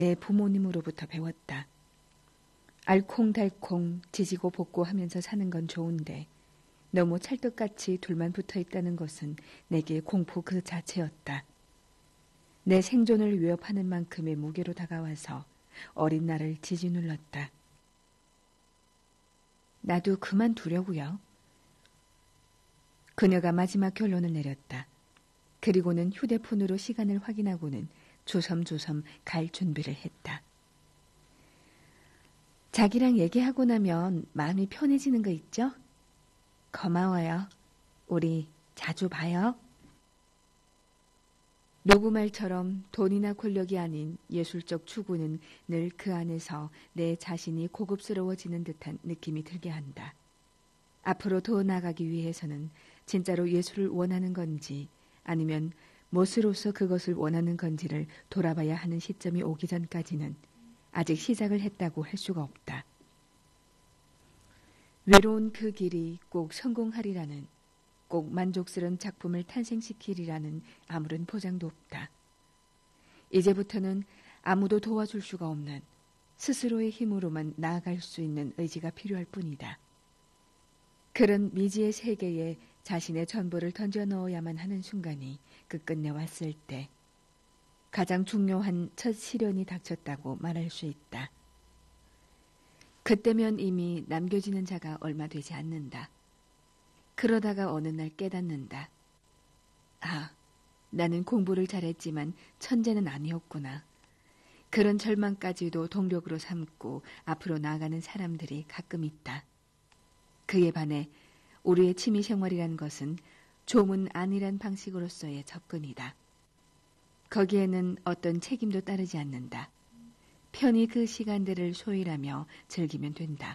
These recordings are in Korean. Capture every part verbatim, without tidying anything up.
내 부모님으로부터 배웠다. 알콩달콩 지지고 볶고 하면서 사는 건 좋은데 너무 찰떡같이 둘만 붙어 있다는 것은 내게 공포 그 자체였다. 내 생존을 위협하는 만큼의 무게로 다가와서 어린 나를 지지 눌렀다. 나도 그만두려고요. 그녀가 마지막 결론을 내렸다. 그리고는 휴대폰으로 시간을 확인하고는 조섬조섬 갈 준비를 했다. 자기랑 얘기하고 나면 마음이 편해지는 거 있죠? 고마워요. 우리 자주 봐요. 노구말처럼 돈이나 권력이 아닌 예술적 추구는 늘 그 안에서 내 자신이 고급스러워지는 듯한 느낌이 들게 한다. 앞으로 더 나아가기 위해서는 진짜로 예술을 원하는 건지 아니면 무엇으로서 그것을 원하는 건지를 돌아봐야 하는 시점이 오기 전까지는 아직 시작을 했다고 할 수가 없다. 외로운 그 길이 꼭 성공하리라는, 꼭 만족스러운 작품을 탄생시키리라는 아무런 보장도 없다. 이제부터는 아무도 도와줄 수가 없는 스스로의 힘으로만 나아갈 수 있는 의지가 필요할 뿐이다. 그런 미지의 세계에 자신의 전부를 던져 넣어야만 하는 순간이 끝끝내 왔을 때 가장 중요한 첫 시련이 닥쳤다고 말할 수 있다. 그때면 이미 남겨지는 자가 얼마 되지 않는다. 그러다가 어느 날 깨닫는다. 아, 나는 공부를 잘했지만 천재는 아니었구나. 그런 절망까지도 동력으로 삼고 앞으로 나아가는 사람들이 가끔 있다. 그에 반해 우리의 취미생활이란 것은 좀은 아니란 방식으로서의 접근이다. 거기에는 어떤 책임도 따르지 않는다. 편히 그 시간들을 소일하며 즐기면 된다.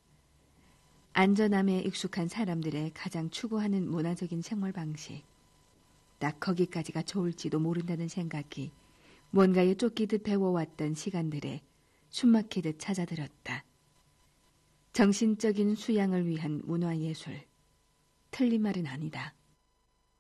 안전함에 익숙한 사람들의 가장 추구하는 문화적인 생활 방식. 딱 거기까지가 좋을지도 모른다는 생각이 뭔가에 쫓기듯 배워왔던 시간들에 숨막히듯 찾아들었다. 정신적인 수양을 위한 문화예술. 틀린 말은 아니다.